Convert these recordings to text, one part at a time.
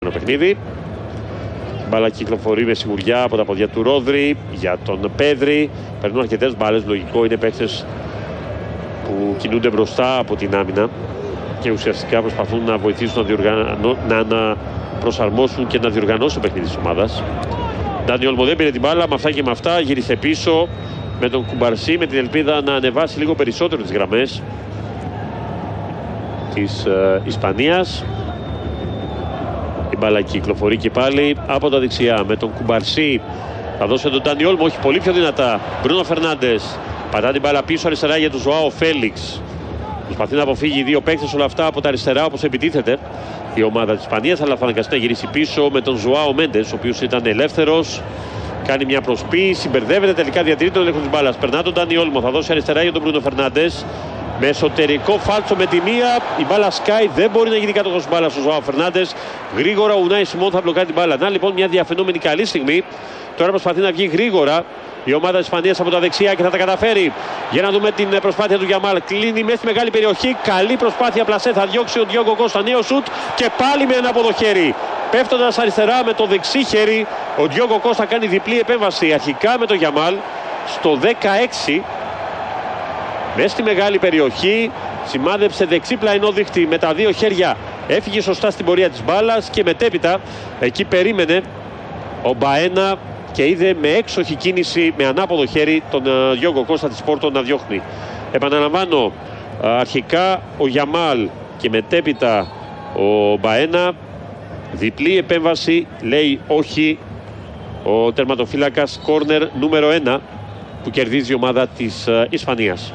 το παιχνίδι. Μπάλα κυκλοφορεί με σιγουριά από τα ποδιά του Ρόδρυ για τον Πέδρη. Περνούν αρκετές μπάλες, λογικό είναι παίκτες που κινούνται μπροστά από την άμυνα και ουσιαστικά προσπαθούν να βοηθήσουν να προσαρμόσουν και να διοργανώσουν το παιχνίδι της ομάδας. Ντάνι Όλμο δεν πήρε την μπάλα, με αυτά και με αυτά γύρισε πίσω με τον Κουμπαρσί με την ελπίδα να ανεβάσει λίγο περισσότερο τις γραμμές της Ισπανίας. Η μπάλα κυκλοφορεί και πάλι από τα δεξιά με τον Κουμπαρσί. Θα δώσει τον Ντάνι Όλμο, όχι πολύ πιο δυνατά. Μπρούνο Φερνάντες πατά την μπάλα πίσω αριστερά για τον Ζωάο Φέλιξ. Προσπαθεί να αποφύγει δύο παίκτες όλα αυτά από τα αριστερά όπως επιτίθεται η ομάδα της Ισπανίας, αλλά θα αναγκαστεί να γυρίσει πίσω με τον Ζωάο Μέντες, ο οποίος ήταν ελεύθερος. Κάνει μια προσποίηση, μπερδεύεται, τελικά διατηρεί τον έλεγχο της μπάλας. Περνά τον Ντάνι Όλμο, θα δώσει αριστερά για τον Μπρούνο Φερνάντες. Με εσωτερικό φάλτσο με τη μία, η μπάλα σκάει, δεν μπορεί να γίνει κάτω στην μπάλα στο Ζωάο Φερνάντες. Γρήγορα ο Ουνάι Σιμών θα μπλοκάρει την μπάλα. Να λοιπόν μια διαφαινόμενη καλή στιγμή. Τώρα προσπαθεί να βγει γρήγορα η ομάδα της Ισπανίας από τα δεξιά και θα τα καταφέρει. Για να δούμε την προσπάθεια του Γιαμάλ. Κλείνει μέσα στη μεγάλη περιοχή. Καλή προσπάθεια πλασέ. Θα διώξει ο Διόγκο Κώστα. Νέο σουτ και πάλι με ανάποδο χέρι. Πέφτοντας αριστερά με το δεξί χέρι, ο Διόγκο Κώστα κάνει διπλή επέμβαση. Αρχικά με τον Γιαμάλ στο 16. Μέσα στη μεγάλη περιοχή. Σημάδεψε δεξί πλαϊνό δίχτυ με τα δύο χέρια. Έφυγε σωστά στην πορεία της μπάλας και μετέπειτα εκεί περίμενε ο Μπαένα και είδε με έξοχη κίνηση με ανάποδο χέρι τον Διόγκο Κώστα της Πόρτο να διώχνει. Επαναλαμβάνω, αρχικά ο Γιαμάλ και μετέπειτα ο Μπαένα. Διπλή επέμβαση, λέει όχι ο τερματοφύλακας, κόρνερ νούμερο 1 που κερδίζει η ομάδα της Ισπανίας.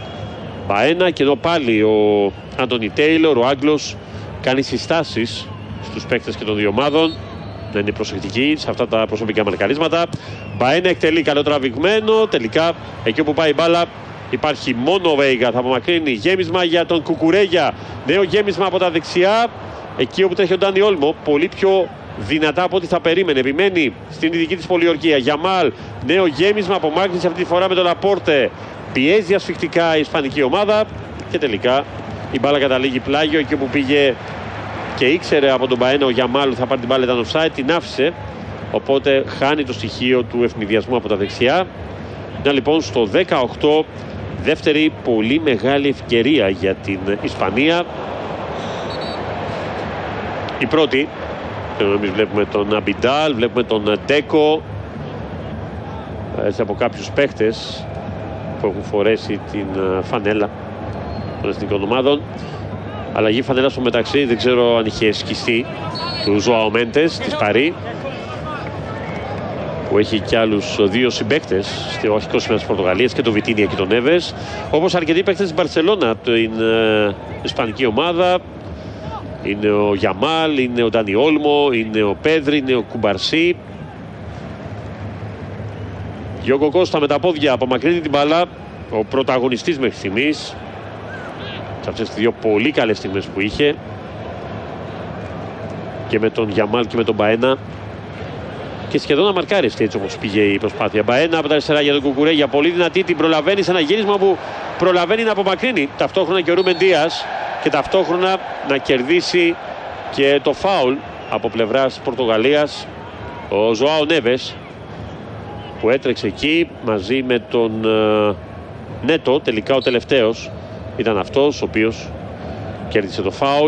Μπαένα και εδώ πάλι ο Άντονι Τέιλορ, ο Άγγλος, κάνει συστάσεις στους παίκτες και των δύο ομάδων να είναι προσεκτικοί σε αυτά τα προσωπικά μαρκαρίσματα. Μπαένα εκτελεί καλό τραβηγμένο, τελικά εκεί όπου πάει η μπάλα υπάρχει μόνο ο Βέιγα, θα απομακρύνει. Γέμισμα για τον Κουκουρέγια, νέο γέμισμα από τα δεξιά, εκεί όπου τρέχει ο Ντάνι Όλμο, πολύ πιο δυνατά από ό,τι θα περίμενε. Επιμένει στην ειδική της πολιορκία. Γιαμάλ, νέο γέμισμα, απομάκρυνση αυτή τη φορά με τον Λαπόρτε. Πιέζει ασφικτικά η ισπανική ομάδα και τελικά η μπάλα καταλήγει πλάγιο εκεί που πήγε και ήξερε από τον Μπαένα ο Γιαμάλ θα πάρει την μπάλα, ήταν offside, την άφησε, οπότε χάνει το στοιχείο του ευνηδιασμού από τα δεξιά. Να λοιπόν στο 18, δεύτερη πολύ μεγάλη ευκαιρία για την Ισπανία. Η πρώτη, εμείς βλέπουμε τον Αμπιντάλ, βλέπουμε τον Ντέκο, έτσι από κάποιους παίχτες που έχουν φορέσει την φανέλα των εθνικών ομάδων. Αλλαγή φανέλα στο μεταξύ, δεν ξέρω αν είχε σκιστεί, του Ζωάο Μέντες της Παρί, που έχει και άλλους δύο συμπαίκτες στο αρχικό σημείο της Πορτογαλίας, και τον Βιτίνια και τον Νέβες, όπως αρκετοί παίκτες της Μπαρσελόνα, την ισπανική ομάδα. Είναι ο Γιαμάλ, είναι ο Ντάνι Όλμο, είναι ο Πέδρη, είναι ο Κουμπαρσί. Διόγκο Κώστα με τα πόδια απομακρύνει την μπάλα, ο πρωταγωνιστής μέχρι στιγμής σε αυτές τις δύο πολύ καλές στιγμές που είχε, και με τον Γιαμάλ και με τον Μπαένα, και σχεδόν αμαρκάριστη έτσι όπως πήγε η προσπάθεια. Μπαένα από τα αριστερά για τον Κουκουρέγια, πολύ δυνατή, την προλαβαίνει σε ένα γύρισμα που προλαβαίνει να απομακρύνει ταυτόχρονα και ο Ρούμπεν Ντίας, και ταυτόχρονα να κερδίσει και το φάουλ από πλευράς Πορτογαλίας ο Ζωάο Νέβες, που έτρεξε εκεί μαζί με τον Νέτο. Τελικά ο τελευταίος ήταν αυτός ο οποίος κέρδισε το φάουλ.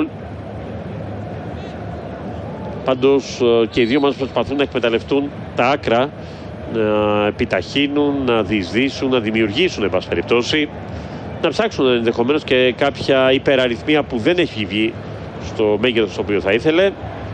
Πάντως και οι δύο μας προσπαθούν να εκμεταλλευτούν τα άκρα, να επιταχύνουν, να διεισδύσουν, να δημιουργήσουν εν πάση περιπτώσει, να ψάξουν ενδεχομένως και κάποια υπεραριθμία που δεν έχει βγει στο μέγεθος το οποίο θα ήθελε.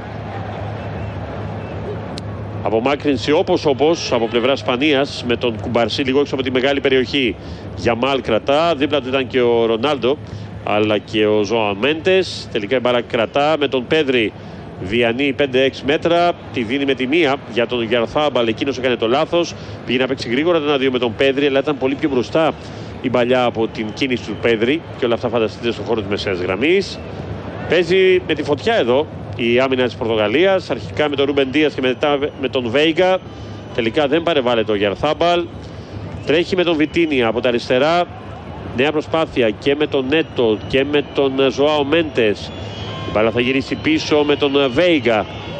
Απομάκρυνση όπως από πλευρά Ισπανίας με τον Κουμπαρσί λίγο έξω από τη μεγάλη περιοχή. Γιαμάλ κρατά, δίπλα του ήταν και ο Ρονάλντο αλλά και ο Ζωάο Μέντες. Τελικά η μπάλα κρατά με τον Πέδρη, διανύει 5-6 μέτρα, τη δίνει με τη μία για τον Γιαρθάμπαλ, εκείνος έκανε το λάθος, πήγε να παίξει γρήγορα τον αδείο με τον Πέδρη, αλλά ήταν πολύ πιο μπροστά η μπαλιά από την κίνηση του Πέδρη, και όλα αυτά φανταστείτε στον χώρο της μεσαίας γραμμής. Παίζει με τη φωτιά εδώ η άμυνα της Πορτογαλίας, αρχικά με τον Ρούμπεν Ντίας και μετά με τον Βέιγα. Τελικά δεν παρεβάλλεται ο Γιαρθάμπαλ. Τρέχει με τον Βιτίνια από τα αριστερά. Νέα προσπάθεια και με τον Νέτο και με τον Ζωάο Μέντες. Η μπάλα θα γυρίσει πίσω με τον Βέιγα.